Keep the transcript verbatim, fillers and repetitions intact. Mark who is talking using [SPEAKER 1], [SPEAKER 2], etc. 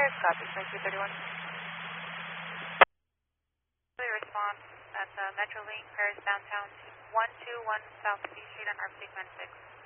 [SPEAKER 1] five, copy, thank you, thirty-one.
[SPEAKER 2] Response at the Metrolink Paris downtown one two one South C Street on R P six nine six.